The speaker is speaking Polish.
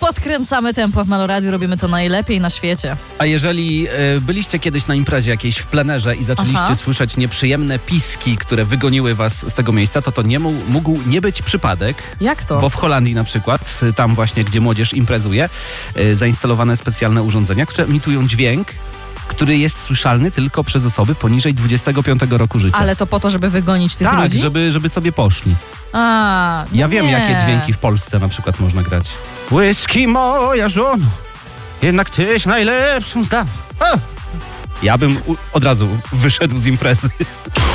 podkręcamy tempo w Meloradiu, robimy to najlepiej na świecie. A jeżeli byliście kiedyś na imprezie jakiejś w plenerze i zaczęliście słyszeć nieprzyjemne piski, które wygoniły was z tego miejsca, to nie mógł nie być przypadek. Jak to? Bo w Holandii na przykład, tam właśnie, gdzie młodzież imprezuje, zainstalowane specjalne urządzenia, które emitują dźwięk, który jest słyszalny tylko przez osoby poniżej 25 roku życia. Ale to po to, żeby wygonić tych ludzi? Tak, żeby sobie poszli. Ja wiem, jakie dźwięki w Polsce na przykład można grać. Whisky moja żono, jednak tyś najlepszą zdał. Ja bym od razu wyszedł z imprezy.